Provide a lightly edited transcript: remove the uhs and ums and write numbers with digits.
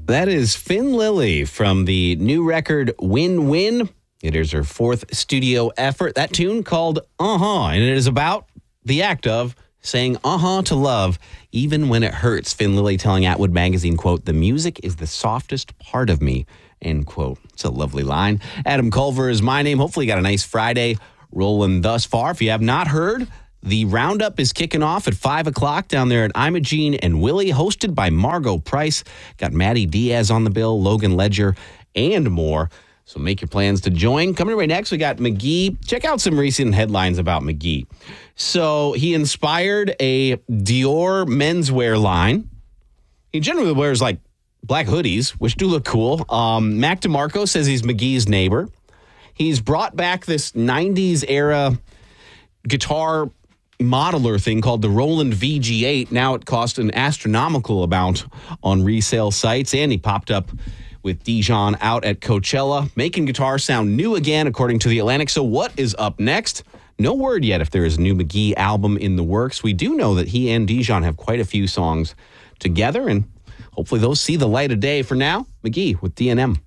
That is Finn Lily from the new record Win Win. It is her fourth studio effort. That tune called and it is about the act of saying to love, even when it hurts. Finn Lily telling Atwood Magazine, quote, "The music is the softest part of me," end quote. It's a lovely line. Adam Culver is my name. Hopefully you got a nice Friday rolling thus far. If you have not heard, the roundup is kicking off at 5 o'clock down there at Imogene and Willie, hosted by Margot Price. Got Maddie Diaz on the bill, Logan Ledger, and more. So make your plans to join. Coming right next, we got McGee. Check out some recent headlines about McGee. So he inspired a Dior menswear line. He generally wears like black hoodies, which do look cool. Mac DeMarco says he's McGee's neighbor. He's brought back this 90s era guitar modeler thing called the Roland VG8. Now it cost an astronomical amount on resale sites, and he popped up with Dijon out at Coachella, making guitars sound new again, according to The Atlantic. So what is up next? No word yet if there is a new McGee album in the works. We do know that he and Dijon have quite a few songs together, and hopefully those see the light of day. For now, McGee with DNM.